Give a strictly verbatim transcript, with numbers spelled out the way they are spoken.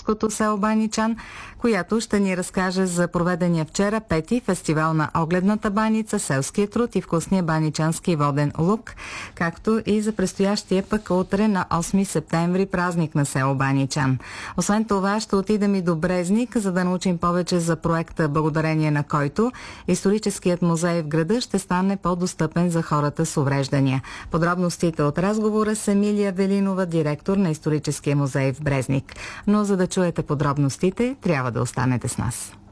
селското село Баничан, която ще ни разкаже за проведения вчера пети фестивал на огледната баница, селския труд и вкусния баничански воден лук, както и за предстоящия пък утре на осми септември празник на село Баничан. Освен това ще отидем и до Брезник, за да научим повече за проекта, благодарение на който историческият музей в града ще стане по-достъпен за хората с увреждания. Подробностите от разговора с Емилия Велинова, директор на историческия музей в Брезник. Но за да чуете подробностите, трябва да останете с нас.